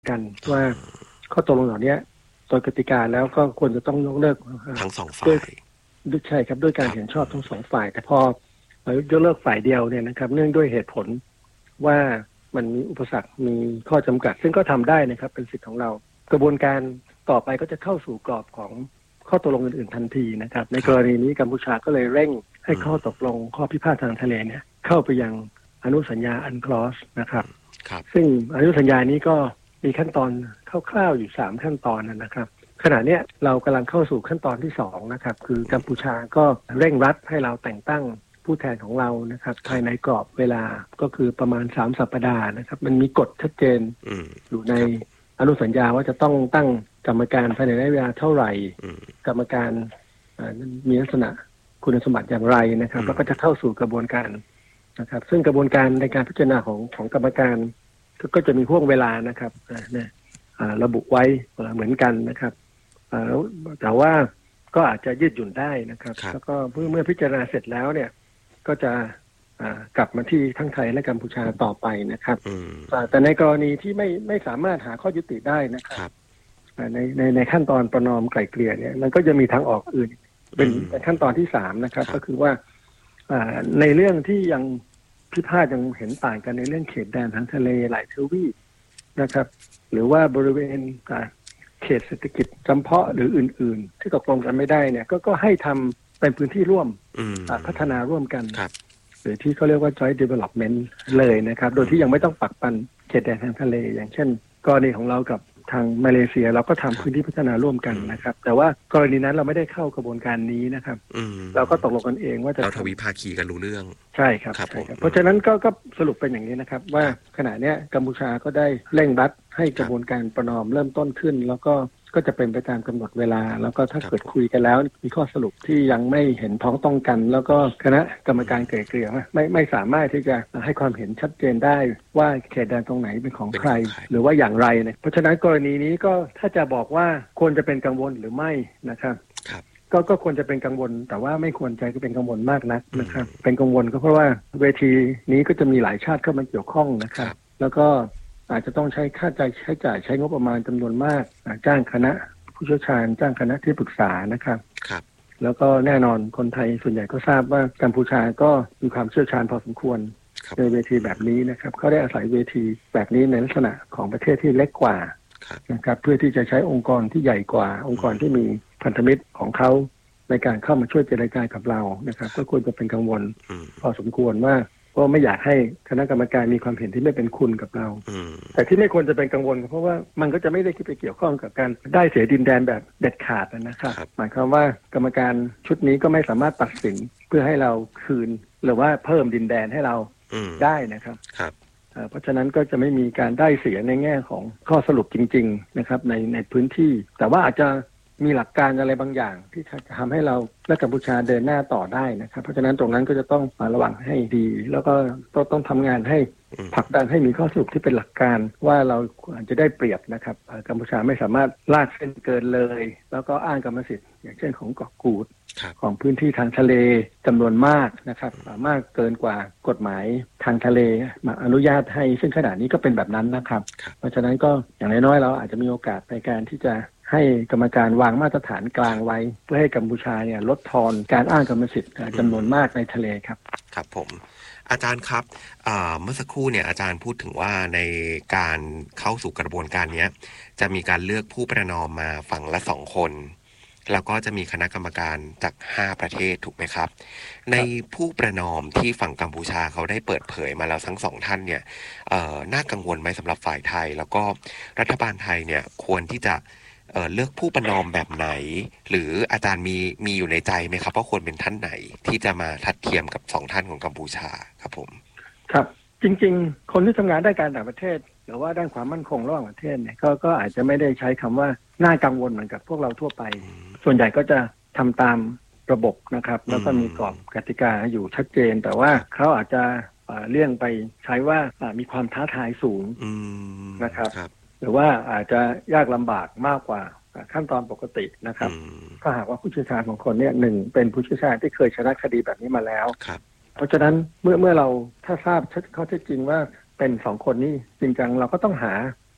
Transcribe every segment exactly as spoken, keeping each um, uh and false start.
กันว่าข้อตกลงเหล่านี้โดยกติกาแล้วก็ควรจะต้องยกเลิกทั้งสองฝ่ายด้วยใช่ครับด้วยการเห็นชอบทั้งสองฝ่ายแต่พอยกเลิกฝ่ายเดียวเนี่ยนะครับเนื่องด้วยเหตุผลว่ามันมีอุปสรรคมีข้อจำกัดซึ่งก็ทำได้นะครับเป็นสิทธิ์ของเรากระบวนการต่อไปก็จะเข้าสู่กรอบของข้อตกลงอื่นๆทันทีนะครับในกรณีนี้กัมพูชาก็เลยเร่งให้ข้อตกลงข้อพิพาททางทะเลเนี่ยเข้าไปยังอนุสัญญาอันคลอสนะครับซึ่งอนุสัญญานี้ก็มีขั้นตอนคร่าวๆอยู่สามขั้นตอนนะครับขณะนี้เรากำลังเข้าสู่ขั้นตอนที่สองนะครับคือกัมพูชาก็เร่งรัดให้เราแต่งตั้งผู้แทนของเรานะครับภายในกรอบเวลาก็คือประมาณสามสัปดาห์นะครับมันมีกฎชัดเจนอยู่ในอนุสัญญาว่าจะต้องตั้งกรรมการภายในระยะเวลาเท่าไหร่กรรมการมีลักษณะคุณสมบัติอย่างไรนะครับแล้วก็จะเข้าสู่กระบวนการนะครับซึ่งกระบวนการในการพิจารณาของของกรรมการก็จะมีห่วงเวลานะครับเนี่ยระบุไว้เหมือนกันนะครับแต่ว่าก็อาจจะยืดหยุ่นได้นะครับแล้วก็เมื่อเมื่อพิจารณาเสร็จแล้วเนี่ยก็จะกลับมาที่ทั้งไทยและกัมพูชาต่อไปนะครับแต่ในกรณีที่ไม่ไม่สามารถหาข้อยุติได้นะครับในในในขั้นตอนประนอมไกล่เกลี่ยเนี่ยมันก็จะมีทางออกอื่นเป็นขั้นตอนที่สามนะครับก็คือว่าในเรื่องที่ยังพิพาทยังเห็นต่างกันในเรื่องเขตแดนทางทะเลหลายทวีปนะครับหรือว่าบริเวณเขตเศรษฐกิจจำเพาะหรืออื่นๆที่ตกลงกันไม่ได้เนี่ย ก, ก็ให้ทำเป็นพื้นที่ร่วมพัฒนาร่วมกันหรือที่เขาเรียกว่า joint development เลยนะครับโดยที่ยังไม่ต้องปักปันเขตแดนทางทะเลอย่างเช่นกรณีของเรากับทางมาเลเซียเราก็ทำพื้นที่พัฒนาร่วมกันนะครับแต่ว่ากรณีนั้นเราไม่ได้เข้ากระบวนการนี้นะครับเราก็ตกลงกันเองว่าจะเราทวิภาคีกันรู้เรื่องใช่ครับใช่ครับเพราะฉะนั้นก็ก็สรุปเป็นอย่างนี้นะครับว่าขณะนี้กัมพูชาก็ได้เร่งรัดให้กระบวนการประนอมเริ่มต้นขึ้นแล้วก็ก็จะเป็นไปตามกำหนดเวลาแล้วก็ถ้าเกิดคุยกันแล้วมีข้อสรุปที่ยังไม่เห็นพ้องต้องกันแล้วก็คณะกรรมการไกล่เกลี่ยไม่ไม่สามารถที่จะให้ความเห็นชัดเจนได้ว่าเขตแดนตรงไหนเป็นของใครหรือว่าอย่างไรนะเพราะฉะนั้นกรณีนี้ก็ถ้าจะบอกว่าควรจะเป็นกังวลหรือไม่นะครับก็ก็ควรจะเป็นกังวลแต่ว่าไม่ควรใจก็เป็นกังวลมากนักนะครับเป็นกังวลก็เพราะว่าเวทีนี้ก็จะมีหลายชาติเข้ามาเกี่ยวข้องนะครับแล้วก็อาจจะต้องใช้ค่าใช้จ่ายใช้งบประมาณจำนวนมากจ้างคณะผู้เชี่ยวชาญจ้างคณะที่ปรึกษานะครับครับแล้วก็แน่นอนคนไทยส่วนใหญ่ก็ทราบว่ากัมพูชาก็มีความเชี่ยวชาญพอสมควรในเวทีแบบนี้นะครับเขาได้อาศัยเวทีแบบนี้ในลักษณะของประเทศที่เล็กกว่านะครับเพื่อที่จะใช้องค์กรที่ใหญ่กว่าองค์กรที่มีพันธมิตรของเขาในการเข้ามาช่วยเจรจากับเรานะครับก็ควรจะเป็นกังวลพอสมควรว่าก็ไม่อยากให้คณะกรรมการมีความเห็นที่ไม่เป็นคุณกับเราแต่ที่ไม่ควรจะเป็นกังวลเพราะว่ามันก็จะไม่ได้คิดไปเกี่ยวข้องกับการได้เสียดินแดนแบบเด็ดขาดนะครับหมายความว่ากรรมการชุดนี้ก็ไม่สามารถตัดสินเพื่อให้เราคืนหรือว่าเพิ่มดินแดนให้เราได้นะครับเพราะฉะนั้นก็จะไม่มีการได้เสียในแง่ของข้อสรุปจริงๆนะครับในในพื้นที่แต่ว่าอาจจะมีหลักการอะไรบางอย่างที่จะทำให้เราและกัมพูชาเดินหน้าต่อได้นะครับเพราะฉะนั้นตรงนั้นก็จะต้องระวังให้ดีแล้วก็ต้องต้องทำงานให้ผลักดันให้มีข้อสรุปที่เป็นหลักการว่าเราอาจจะได้เปรียบนะครับกัมพูชาไม่สามารถลากเส้นเกินเลยแล้วก็อ้างกรรมสิทธิ์อย่างเช่นของเกาะกูดของพื้นที่ทางทะเลจำนวนมากนะครับสามารถเกินกว่ากฎหมายทางทะเลมาอนุญาตให้ซึ่งขณะนี้ก็เป็นแบบนั้นนะครับเพราะฉะนั้นก็อย่างน้อยๆเราอาจจะมีโอกาสในการที่จะให้กรรมการวางมาตรฐานกลางไว้เพื่อให้กัมพูชาเนี่ยลดทอนการอ้างกรรมสิทธิ์จำนวนมากในทะเลครับครับผมอาจารย์ครับเมื่อสักครู่เนี่ยอาจารย์พูดถึงว่าในการเข้าสู่กระบวนการนี้จะมีการเลือกผู้ประนอมมาฝั่งละสองคนแล้วก็จะมีคณะกรรมการจากห้าประเทศถูกไหมครับในผู้ประนอมที่ฝั่งกัมพูชาเขาได้เปิดเผยมาแล้วทั้งสองท่านเนี่ยน่ากังวลไหมสำหรับฝ่ายไทยแล้วก็รัฐบาลไทยเนี่ยควรที่จะเอ่อเลือกผู้ประนอมแบบไหนหรืออาจารย์มีมีอยู่ในใจไหมครับว่าควรเป็นท่านไหนที่จะมาทัดเทียมกับสองท่านของกัมพูชาครับผมครับจริงๆคนที่ทำงานด้านการต่างประเทศหรือว่าด้านความมั่นคงระหว่างประเทศเนี่ยก็ก็อาจจะไม่ได้ใช้คำว่าน่ากังวลเหมือนกับพวกเราทั่วไปส่วนใหญ่ก็จะทำตามระบบนะครับแล้วก็มีกรอบกติกาอยู่ชัดเจนแต่ว่าเขาอาจจะเลี่ยงไปใช้ว่ามีความท้าทายสูงนะครับหรือว่าอาจจะยากลำบากมากกว่าขั้นตอนปกตินะครับถ้าหากว่าผู้เชี่ยวชาญของคนเนี่ยหนึ่งเป็นผู้เชี่ยวชาญที่เคยชนะคดีแบบนี้มาแล้วเพราะฉะนั้นเมื่อเมื่อเราถ้าทราบข้อเท็จจริงว่าเป็นสองคนนี้จริงจังเราก็ต้องหา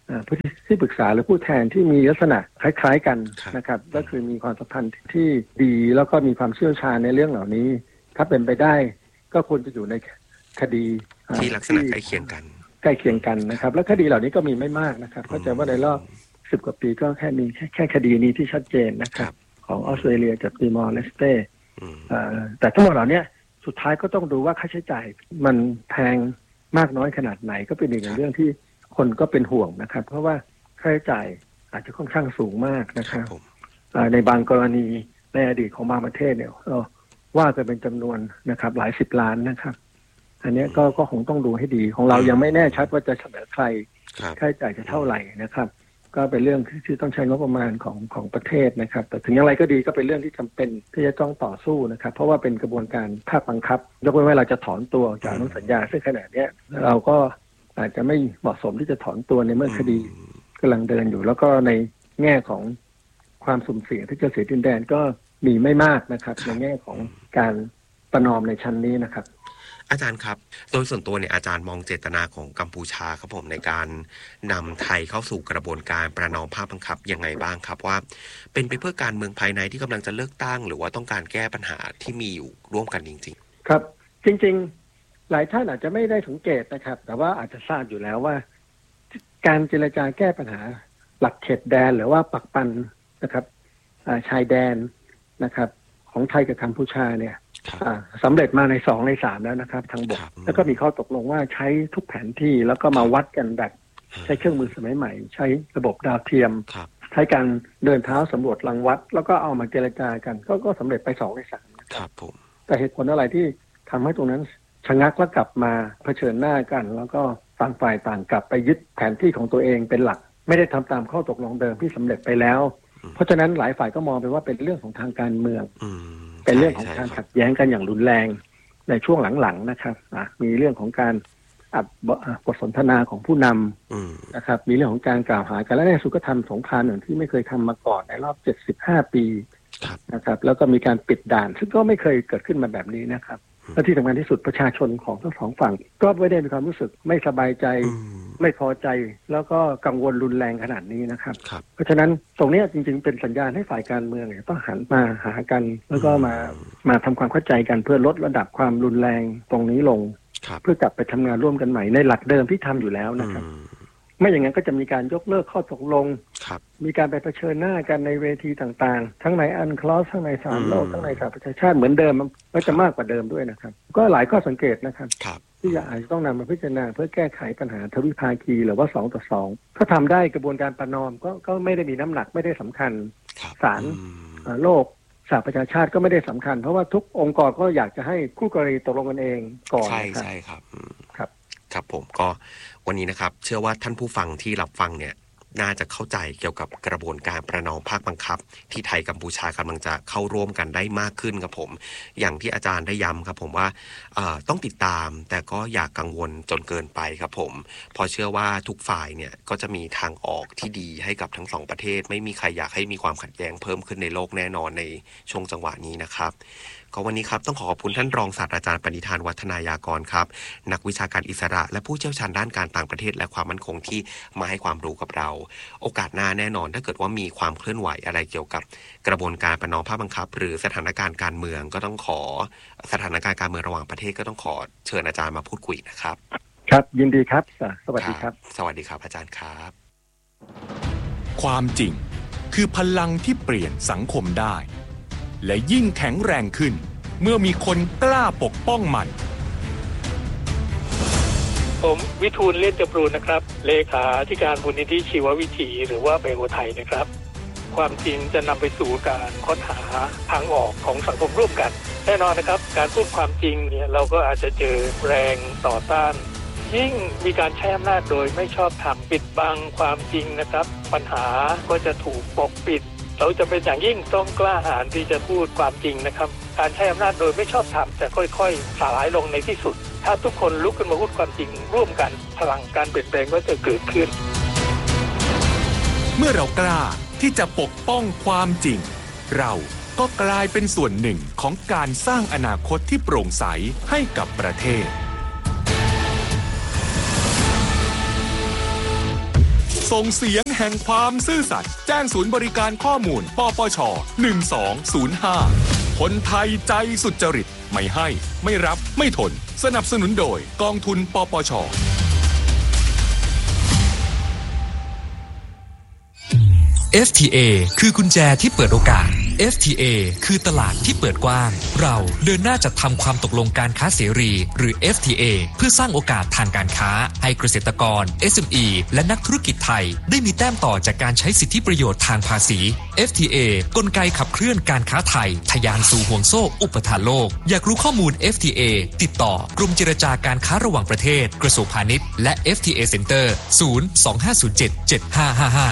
ผู้ที่ปรึกษาหรือผู้แทนที่มีลักษณะคล้ายๆกันนะครับก็คือมีความสัมพันธ์ที่ดีแล้วก็มีความเชี่ยวชาญในเรื่องเหล่านี้ถ้าเป็นไปได้ก็ควรจะอยู่ในคดีที่ลักษณะใกล้เคียงกันใกล้เคียงกันนะครับและคดีเหล่านี้ก็มีไม่มากนะครับเข้าใจว่าในรอบสิบกว่าปีก็แค่มีแค่แค่คดีนี้ที่ชัดเจนนะครับของออสเตรเลียกับติมอร์เลสเต้แต่ทั้งหมดเหล่านี้สุดท้ายก็ต้องดูว่าค่าใช้จ่ายมันแพงมากน้อยขนาดไหนก็เป็นอีกหนึ่งเรื่องที่คนก็เป็นห่วงนะครับเพราะว่าค่าใช้จ่ายอาจจะค่อนข้างสูงมากนะครับในบางกรณีในอดีตของบางประเทศเนี่ยว่าจะเป็นจำนวนนะครับหลายสิบล้านนะครับอันนี้ก็ก็คงต้องดูให้ดีของเรายังไม่แน่ชัดว่าจะเสนอใครค่าใช้จ่ายจะเท่าไหร่นะครับก็เป็นเรื่องที่ต้องใช้งบประมาณของของประเทศนะครับแต่ถึงอย่างไรก็ดีก็เป็นเรื่องที่จำเป็นที่จะต้องต่อสู้นะครับเพราะว่าเป็นกระบวนการภาคบังคับยกเว้นว่าเราจะถอนตัวจากอนุสัญญาซึ่งขณะนี้เราก็อาจจะไม่เหมาะสมที่จะถอนตัวในเมื่อคดีกำลังเดินอยู่แล้วก็ในแง่ของความสุ่มเสี่ยงที่จะเสียดินแดนก็มีไม่มากนะครับในแง่ของการประนอมในชั้นนี้นะครับอาจารย์ครับโดยส่วนตัวเนี่ยอาจารย์มองเจตนาของกัมพูชาครับผมในการนำไทยเข้าสู่กระบวนการประนอมภาคบังคับยังไงบ้างครับว่าเป็นไปเพื่อการเมืองภายในที่กำลังจะเลือกตั้งหรือว่าต้องการแก้ปัญหาที่มีอยู่ร่วมกันจริงๆครับจริงๆหลายท่านอาจจะไม่ได้สังเกตนะครับแต่ว่าอาจจะทราบอยู่แล้วว่าการเจรจาแก้ปัญหาหลักเขตแดนหรือว่าปักปันนะครับชายแดนนะครับของไทยกับกัมพูชาเนี่ยสำเร็จมาในสองในสามแล้วนะครับทางบกแล้วก็มีข้อตกลงว่าใช้ทุกแผนที่แล้วก็มาวัดกันแบบใช้เครื่องมือสมัยใหม่ใช้ระบบดาวเทียมใช้การเดินเท้าสำรวจรังวัดแล้วก็เอามาเจรจากันก็ก็สำเร็จไปสองในสามครับผมแต่เหตุผลอะไรที่ทำให้ตรงนั้นชะงักแล้วกลับมาเผชิญหน้ากันแล้วก็ต่างฝ่ายต่างกลับไปยึดแผนที่ของตัวเองเป็นหลักไม่ได้ทำตามข้อตกลงเดิมที่สำเร็จไปแล้วเพราะฉะนั้นหลายฝ่ายก็มองไปว่าเป็นเรื่องของทางการเมืองเป็นเรื่องของการขัดแย้งกันอย่างรุนแรงในช่วงหลังๆนะครับมีเรื่องของการอัดบทสนทนาของผู้นำนะครับมีเรื่องของการกล่าวหากันและในสุดก็ทำสงครามอย่างที่ไม่เคยทำมาก่อนในรอบเจ็ดสิบห้าปีนะครับแล้วก็มีการปิดด่านซึ่งก็ไม่เคยเกิดขึ้นมาแบบนี้นะครับและที่สำคัญที่สุดประชาชนของทั้งสองฝั่งก็ไม่ได้มีความรู้สึกไม่สบายใจไม่พอใจแล้วก็กังวลรุนแรงขนาดนี้นะครับเพราะฉะนั้นตรงนี้จริงๆเป็นสัญญาณให้ฝ่ายการเมืองเนี่ยต้องหันมาหากันแล้วก็มามาทำความเข้าใจกันเพื่อลดระดับความรุนแรงตรงนี้ลงเพื่อกลับไปทำงานร่วมกันใหม่ในหลักเดิมที่ทำอยู่แล้วนะครับไม่อย่างนั้นก็จะมีการยกเลิกข้อตกลงมีการไปเผชิญหน้ากันในเวทีต่างๆทั้งในอันคลอสทั้งในสามโลกทั้งในสหประชาชาติเหมือนเดิมมันจะมากกว่าเดิมด้วยนะครับก็หลายข้อสังเกตนะครับที่อาจจะต้องนำมาพิจารณาเพื่อแก้ไขปัญหาทวิภาคีหรือว่าสองต่อสองถ้าทำได้กระบวนการประนอมก็ก็ไม่ได้มีน้ำหนักไม่ได้สำคัญศาลโลกสหประชาชาติก็ไม่ได้สำคัญเพราะว่าทุกองค์กรก็อยากจะให้คู่กรณีตกลงกันเองก่อนใช่ใช่ครับครับครับผมก็วันนี้นะครับเชื่อว่าท่านผู้ฟังที่รับฟังเนี่ยน่าจะเข้าใจเกี่ยวกับกระบวนการประนอมภาคบังคับที่ไทยกัมพูชากำลังจะเข้าร่วมกันได้มากขึ้นครับผมอย่างที่อาจารย์ได้ย้ำครับผมว่าต้องติดตามแต่ก็อย่ากังวลจนเกินไปครับผมเพราะเชื่อว่าทุกฝ่ายเนี่ยก็จะมีทางออกที่ดีให้กับทั้งสองประเทศไม่มีใครอยากให้มีความขัดแย้งเพิ่มขึ้นในโลกแน่นอนในช่วงจังหวะนี้นะครับก็วันนี้ครับต้องขอขอบคุณท่านรองศาสตราจารย์ปณิธานวัฒนายากรครับนักวิชาการอิสระและผู้เชี่ยวชาญด้านการต่างประเทศและความมั่นคงที่มาให้ความรู้กับเราโอกาสหน้าแน่นอนถ้าเกิดว่ามีความเคลื่อนไหวอะไรเกี่ยวกับกระบวนการประนอมภาคบังคับหรือสถานการณ์การเมืองก็ต้องขอสถานการณ์การเมืองระหว่างประเทศก็ต้องขอเชิญอาจารย์มาพูดคุยนะครับครับยินดีครับสวัสดีครับสวัสดีครับอาจารย์ครับความจริงคือพลังที่เปลี่ยนสังคมได้และยิ่งแข็งแรงขึ้นเมื่อมีคนกล้าปกป้องมันผมวิทูลเล่นจปรูนะครับเลขาธิการมูลนิธิชีววิถีหรือว่าไบโอไทยนะครับความจริงจะนำไปสู่การค้นหาทางออกของสังคมร่วมกันแน่นอนนะครับการพูดความจริงเนี่ยเราก็อาจจะเจอแรงต่อต้านยิ่งมีการใช้อำนาจโดยไม่ชอบธรรมปิดบังความจริงนะครับปัญหาก็จะถูกปกปิดเราจะเป็นอย่างยิ่งต้องกล้าหาญที่จะพูดความจริงนะครับการใช้อำนาจโดยไม่ชอบธรรมจะค่อยๆสลายลงในที่สุดถ้าทุกคนลุกขึ้นมาพูดความจริงร่วมกันพลังการเปลี่ยนแปลงก็จะเกิดขึ้นเมื่อเรากล้าที่จะปกป้องความจริงเราก็กลายเป็นส่วนหนึ่งของการสร้างอนาคตที่โปร่งใสให้กับประเทศสส่งเสียงแห่งความซื่อสัตย์แจ้งศูนย์บริการข้อมูลปปชหนึ่งสองศูนย์ห้าคนไทยใจสุจริตไม่ให้ไม่รับไม่ทนสนับสนุนโดยกองทุนปปชเอฟ ที เอ คือกุญแจที่เปิดโอกาส เอฟ ที เอ คือตลาดที่เปิดกว้างเราเดินหน้าจัดทำความตกลงการค้าเสรีหรือ เอฟ ที เอ เพื่อสร้างโอกาสทางการค้าให้เกษตรกร เอส เอ็ม อี และนักธุรกิจไทยได้มีแต้มต่อจากการใช้สิทธิประโยชน์ทางภาษี เอฟ ที เอ กลไกขับเคลื่อนการค้าไทยทะยานสู่ห่วงโซ่อุปทานโลกอยากรู้ข้อมูล เอฟ ที เอ ติดต่อกรมเจรจาการค้าระหว่างประเทศกระทรวงพาณิชย์และ เอฟ ที เอ Center ศูนย์ สอง ห้า ศูนย์ เจ็ด เจ็ด ห้า ห้า ห้า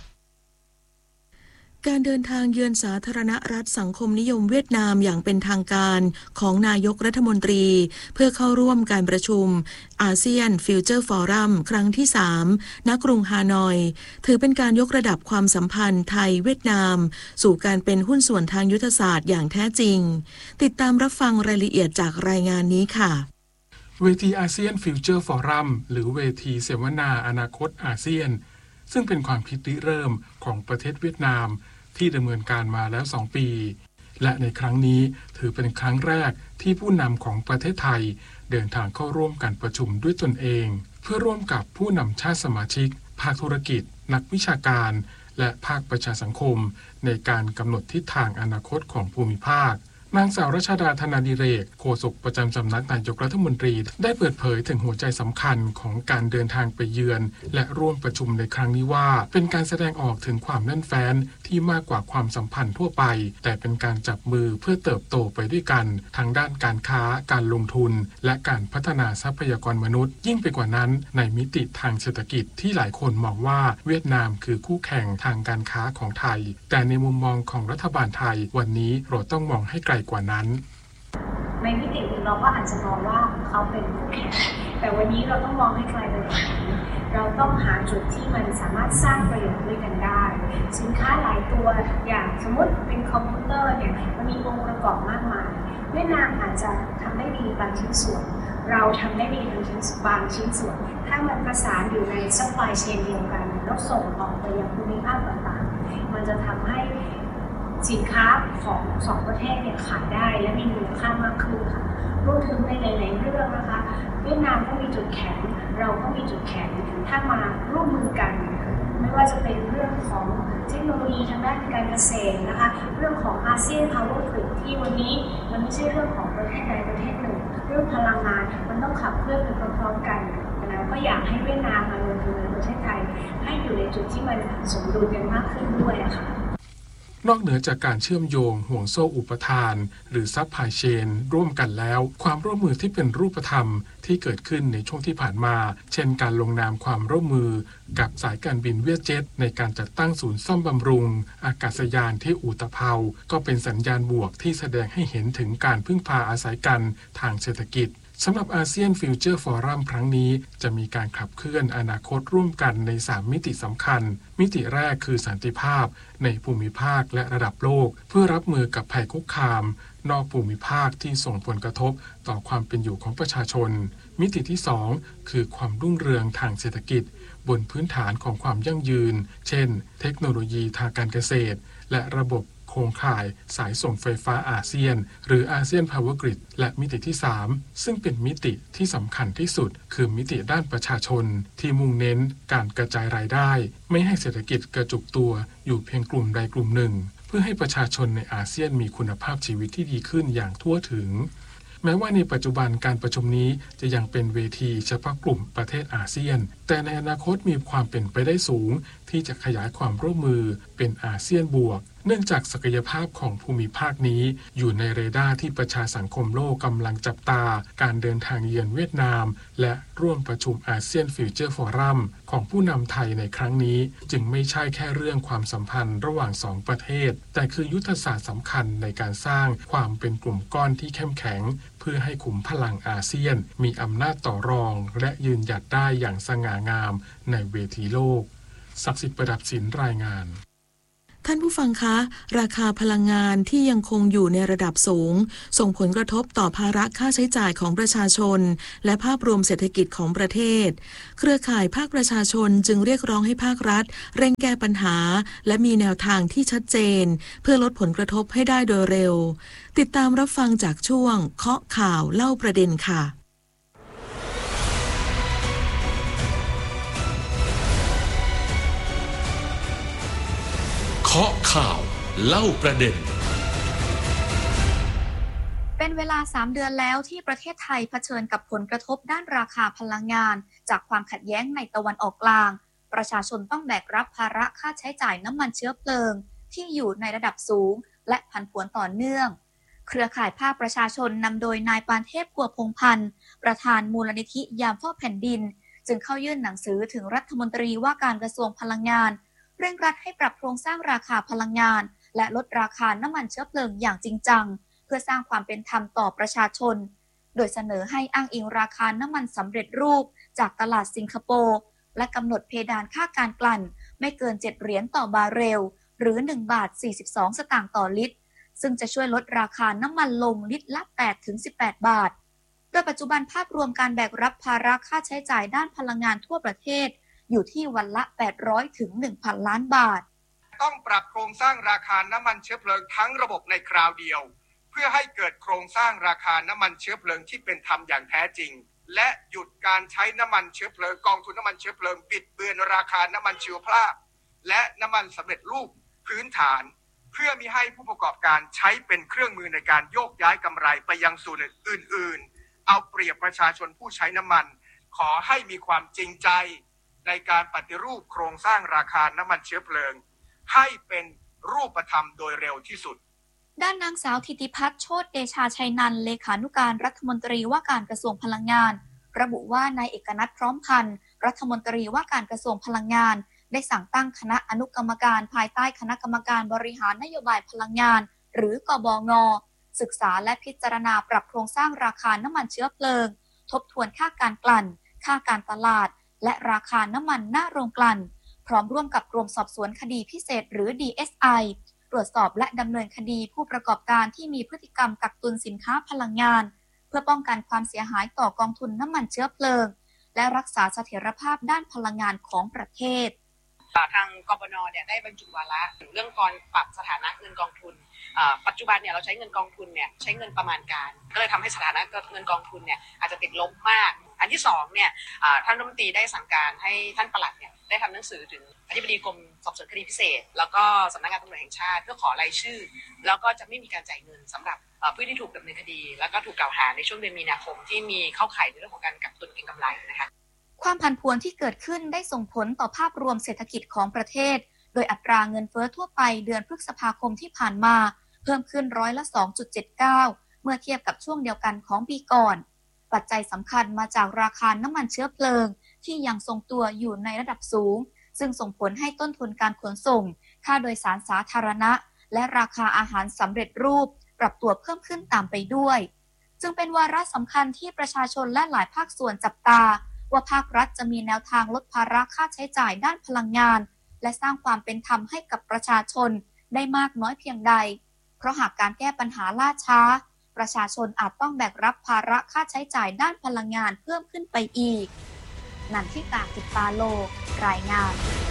การเดินทางเยือนสาธารณรัฐสังคมนิยมเวียดนามอย่างเป็นทางการของนายกรัฐมนตรีเพื่อเข้าร่วมการประชุมอาเซียนฟิวเจอร์ฟอรัมครั้งที่สามณกรุงฮานอยถือเป็นการยกระดับความสัมพันธ์ไทยเวียดนามสู่การเป็นหุ้นส่วนทางยุทธศาสตร์อย่างแท้จริงติดตามรับฟังรายละเอียดจากรายงานนี้ค่ะเวทีอาเซียนฟิวเจอร์ฟอรัมหรือเวทีเสวนาอนาคตอาเซียนซึ่งเป็นความคิดริเริ่มของประเทศเวียดนามที่ดำเนินการมาแล้วสองปีและในครั้งนี้ถือเป็นครั้งแรกที่ผู้นำของประเทศไทยเดินทางเข้าร่วมการประชุมด้วยตนเองเพื่อร่วมกับผู้นำชาติสมาชิกภาคธุรกิจนักวิชาการและภาคประชาสังคมในการกำหนดทิศทางอนาคตของภูมิภาคนางสาวรัชดาธนาดิเรกโฆษกประจำสำนักนายกรัฐมนตรีได้เปิดเผยถึงหัวใจสำคัญของการเดินทางไปเยือนและร่วมประชุมในครั้งนี้ว่าเป็นการแสดงออกถึงความแน่นแฟ้นที่มากกว่าความสัมพันธ์ทั่วไปแต่เป็นการจับมือเพื่อเติบโตไปด้วยกันทั้งด้านการค้าการลงทุนและการพัฒนาทรัพยากรมนุษย์ยิ่งไปกว่านั้นในมิติทางเศรษฐกิจที่หลายคนมองว่าเวียดนามคือคู่แข่งทางการค้าของไทยแต่ในมุมมองของรัฐบาลไทยวันนี้เราต้องมองให้ไกลกว่านั้นในมิติอื่นเราก็อาจจะมองว่าเขาเป็นคู่แข่งแต่วันนี้เราต้องมองให้ไกลไปกว่านั้นเราต้องหาจุดที่มันสามารถสร้างประโยชน์ด้วยกันได้สินค้าหลายตัวอย่างสมมติเป็นคอมพิวเตอร์เนี่ยมันมีองค์ประกอบมากมายเวียดนามอาจจะทำได้ดีบางชิ้นส่วนเราทำได้ดีบางชิ้นบางชิ้นส่วนถ้ามันประสานอยู่ในซัพพลายเชนเดียวกันแล้วส่งออกไปยังภูมิภาคต่างๆมันจะทำให้สินค้าของสองประเทศเนี่ยขายได้และมีมูลค่ามากขึ้นค่ะรวมถึงในหลายๆเรื่องนะคะเวียดนามก็มีจุดแข็งเราก็มีจุดแข็งถ้ามาร่วมมือกันไม่ว่าจะเป็นเรื่องของเทคโนโลยีทางด้านการเกษตรนะคะเรื่องของอาเซียนพาวเวอร์กริดที่วันนี้มันไม่ใช่เรื่องของประเทศใดประเทศหนึ่งเรื่องพลังงานมันต้องขับเคลื่อนไปพร้อมๆกันนะก็อยากให้เวียดนามมาลงทุนในประเทศไทยให้อยู่ในจุดที่มันสมดุลกันมากขึ้นด้วยอะค่ะนอกเหนือจากการเชื่อมโยงห่วงโซ่อุปทานหรือซัพพลายเชนร่วมกันแล้วความร่วมมือที่เป็นรูปธรรมที่เกิดขึ้นในช่วงที่ผ่านมาเช่นการลงนามความร่วมมือกับสายการบินเวียดเจ็ตในการจัดตั้งศูนย์ซ่อมบำรุงอากาศยานที่อุตภาวก็เป็นสัญญาณบวกที่แสดงให้เห็นถึงการพึ่งพาอาศัยกันทางเศรษฐกิจสำหรับอาเซียนฟิวเจอร์ฟอรัมครั้งนี้จะมีการขับเคลื่อนอนาคตร่วมกันในสามมิติสำคัญมิติแรกคือสันติภาพในภูมิภาคและระดับโลกเพื่อรับมือกับภัยคุกคามนอกภูมิภาคที่ส่งผลกระทบต่อความเป็นอยู่ของประชาชนมิติที่สองคือความรุ่งเรืองทางเศรษฐกิจบนพื้นฐานของความยั่งยืนเช่นเทคโนโลยีทางการเกษตรและระบบโครงข่ายสายส่งไฟฟ้าอาเซียนหรืออาเซียนพาวเวอร์กริดและมิติที่สามซึ่งเป็นมิติที่สำคัญที่สุดคือมิติด้านประชาชนที่มุ่งเน้นการกระจายรายได้ไม่ให้เศรษฐกิจกระจุกตัวอยู่เพียงกลุ่มใดกลุ่มหนึ่งเพื่อให้ประชาชนในอาเซียนมีคุณภาพชีวิตที่ดีขึ้นอย่างทั่วถึงแม้ว่าในปัจจุบันการประชุมนี้จะยังเป็นเวทีเฉพาะกลุ่มประเทศอาเซียนแต่ในอนาคตมีความเป็นไปได้สูงที่จะขยายความร่วมมือเป็นอาเซียนบวกเนื่องจากศักยภาพของภูมิภาคนี้อยู่ในเรดาร์ที่ประชาสังคมโลกกำลังจับตาการเดินทางเยือนเวียดนามและร่วมประชุมอาเซียนฟิวเจอร์ฟอรัมของผู้นำไทยในครั้งนี้จึงไม่ใช่แค่เรื่องความสัมพันธ์ระหว่างสองประเทศแต่คือยุทธศาสตร์สำคัญในการสร้างความเป็นกลุ่มก้อนที่เข้มแข็งเพื่อให้ขุมพลังอาเซียนมีอำนาจต่อรองและยืนหยัดได้อย่างสง่างามในเวทีโลกศักดิ์สิทธิ์ประดับศิลป์รายงานท่านผู้ฟังคะราคาพลังงานที่ยังคงอยู่ในระดับสูงส่งผลกระทบต่อภาระค่าใช้จ่ายของประชาชนและภาพรวมเศรษฐกิจของประเทศเครือข่ายภาคประชาชนจึงเรียกร้องให้ภาครัฐเร่งแก้ปัญหาและมีแนวทางที่ชัดเจนเพื่อลดผลกระทบให้ได้โดยเร็วติดตามรับฟังจากช่วงเคาะข่าวเล่าประเด็นค่ะเคาะข่าวเล่าประเด็นเป็นเวลาสามเดือนแล้วที่ประเทศไทยเผชิญกับผลกระทบด้านราคาพลังงานจากความขัดแย้งในตะวันออกกลางประชาชนต้องแบกรับภาระค่าใช้จ่ายน้ำมันเชื้อเพลิงที่อยู่ในระดับสูงและผันผวนต่อเนื่องเครือข่ายภาคประชาชนนำโดยนายปานเทพพัวพงษ์พันธ์ประธานมูลนิธิยามเฝ้าแผ่นดินจึงเข้ายื่นหนังสือถึงรัฐมนตรีว่าการกระทรวงพลังงานเร่งรัดให้ปรับโครงสร้างราคาพลังงานและลดราคาน้ำมันเชื้อเพลิงอย่างจริงจังเพื่อสร้างความเป็นธรรมต่อประชาชนโดยเสนอให้อ้างอิงราคาน้ำมันสำเร็จรูปจากตลาดสิงคโปร์และกำหนดเพดานค่าการกลั่นไม่เกินเจ็ดเหรียญต่อบาร์เรลหรือหนึ่งบาทสี่สิบสองสตางค์ต่อลิตรซึ่งจะช่วยลดราคาน้ำมันลงลิตรละ แปดถึงสิบแปด บาทโดยปัจจุบันภาพรวมการแบกรับภาระค่าใช้จ่ายด้านพลังงานทั่วประเทศอยู่ที่วันละแปดร้อยถึง หนึ่งพัน ล้านบาทต้องปรับโครงสร้างราคาน้ำมันเชื้อเพลิงทั้งระบบในคราวเดียวเพื่อให้เกิดโครงสร้างราคาน้ำมันเชื้อเพลิงที่เป็นธรรมอย่างแท้จริงและหยุดการใช้น้ำมันเชื้อเพลิงกองทุนน้ำมันเชื้อเพลิงบิดเบือนราคาน้ำมันชีวภาพและน้ำมันสำเร็จรูปพื้นฐานเพื่อมิให้ผู้ประกอบการใช้เป็นเครื่องมือในการโยกย้ายกำไรไปยังส่วนอื่นๆเอาเปรียบประชาชนผู้ใช้น้ำมันขอให้มีความจริงใจในการปฏิรูปโครงสร้างราคาน้ำมันเชื้อเพลิงให้เป็นรูปธรรมโดยเร็วที่สุดด้านนางสาวธิติพัฒน์โชติเดชาชัยนันท์เลขานุการรัฐมนตรีว่าการกระทรวงพลังงานระบุว่านายเอกนัทพร้อมพันธ์รัฐมนตรีว่าการกระทรวงพลังงานได้สั่งตั้งคณะอนุกรรมการภายใต้คณะกรรมการบริหารนโยบายพลังงานหรือกบง.ศึกษาและพิจารณาปรับโครงสร้างราคาน้ำมันเชื้อเพลิงทบทวนค่าการกลั่นค่าการตลาดและราคาน้ำมันหน้าโรงกลั่นพร้อมร่วมกับกรมสอบสวนคดีพิเศษหรือ ดี เอส ไอ ตรวจสอบและดำเนินคดีผู้ประกอบการที่มีพฤติกรรมกักตุนสินค้าพลังงานเพื่อป้องกันความเสียหายต่อกองทุนน้ำมันเชื้อเพลิงและรักษาเสถียรภาพด้านพลังงานของประเทศทางกบน.เนี่ยได้บรรจุวาระเรื่องการปรับสถานะเงินกองทุนปัจจุบันเนี่ยเราใช้เงินกองทุนเนี่ยใช้เงินประมาณการก็เลยทำให้สถานะเงินกองทุนเนี่ยอาจจะติดลบมากอันที่สองเนี่ยท่านรัฐมนตรีได้สั่งการให้ท่านปลัดเนี่ยได้ทำหนังสือถึงอธิบดีกรมสอบสวนคดีพิเศษแล้วก็สำนักงานตำรวจแห่งชาติเพื่อขอรายชื่อแล้วก็จะไม่มีการจ่ายเงินสำหรับผู้ที่ถูกดำเนินคดีแล้วก็ถูกกล่าวหาในช่วงเดือนมีนาคมที่มีเข้าข่ายในเรื่องของการกักตุนเก็งกำไรนะคะความผันผวนที่เกิดขึ้นได้ส่งผลต่อภาพรวมเศรษฐกิจของประเทศโดยอัตราเงินเฟ้อทั่วไปเดือนพฤษภาคมที่ผ่านมาเพิ่มขึ้นร้อยละ สองจุดเจ็ดเก้า เมื่อเทียบกับช่วงเดียวกันของปีก่อนปัจจัยสำคัญมาจากราคาน้ำมันเชื้อเพลิงที่ยังทรงตัวอยู่ในระดับสูงซึ่งส่งผลให้ต้นทุนการขนส่งค่าโดยสารสาธารณะและราคาอาหารสำเร็จรูปปรับตัวเพิ่มขึ้นตามไปด้วยจึงเป็นวาระสำคัญที่ประชาชนและหลายภาคส่วนจับตาว่าภาครัฐจะมีแนวทางลดภาระค่าใช้จ่ายด้านพลังงานและสร้างความเป็นธรรมให้กับประชาชนได้มากน้อยเพียงใดเพราะหากการแก้ปัญหาล่าช้าประชาชนอาจต้องแบกรับภาระค่าใช้จ่ายด้านพลังงานเพิ่มขึ้นไปอีกนันทิตา จิตตาโลรายงาน